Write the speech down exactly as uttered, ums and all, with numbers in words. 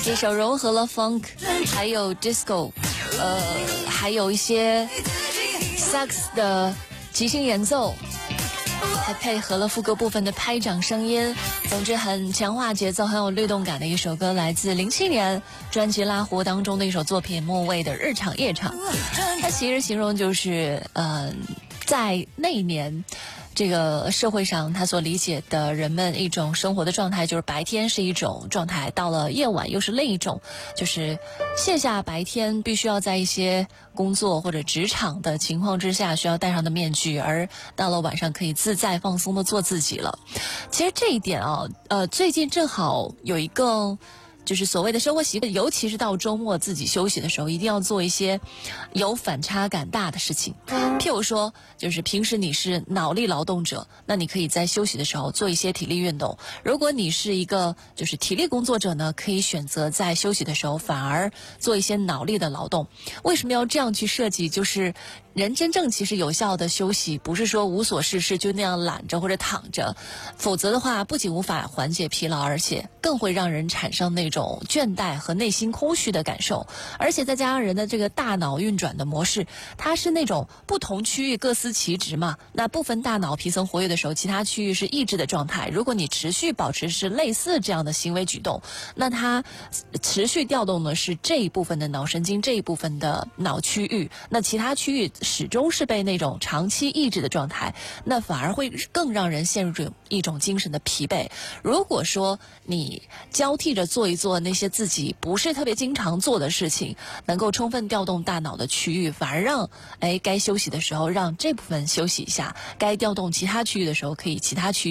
这首融合了 funk 还有 disco， 呃，还有一些 sax 的即兴演奏，还配合了副歌部分的拍掌声音，总之很强化节奏，很有律动感的一首歌，来自零七年专辑《拉活》当中的一首作品《莫蔚的日场夜场》。它其实形容就是呃，在那一年这个社会上他所理解的人们一种生活的状态，就是白天是一种状态，到了夜晚又是另一种，就是线下白天必须要在一些工作或者职场的情况之下需要戴上的面具，而到了晚上可以自在放松的做自己了。其实这一点啊，呃，最近正好有一个就是所谓的生活习惯，尤其是到周末自己休息的时候，一定要做一些有反差感大的事情。譬如说，就是平时你是脑力劳动者，那你可以在休息的时候做一些体力运动。如果你是一个就是体力工作者呢，可以选择在休息的时候反而做一些脑力的劳动。为什么要这样去设计？就是人真正其实有效的休息，不是说无所事事就那样懒着或者躺着，否则的话不仅无法缓解疲劳，而且更会让人产生那种倦怠和内心空虚的感受。而且再加上人的这个大脑运转的模式，它是那种不同区域各司其职嘛，那部分大脑皮层活跃的时候，其他区域是抑制的状态。如果你持续保持是类似这样的行为举动，那它持续调动的是这一部分的脑神经，这一部分的脑区域，那其他区域始终是被那种长期抑制的状态，那反而会更让人陷入这种一种精神的疲惫。如果说你交替着做一做那些自己不是特别经常做的事情，能够充分调动大脑的区域，反而让哎该休息的时候让这部分休息一下，该调动其他区域的时候可以其他区域